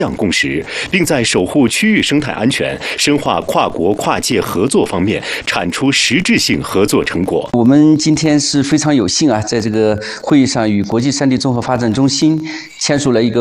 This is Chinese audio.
共识，并在守护区域生态安全、深化跨国跨界合作方面产出实质性合作成果。 我们今天是非常有幸啊，在这个会议上与国际山地综合发展中心签署了一个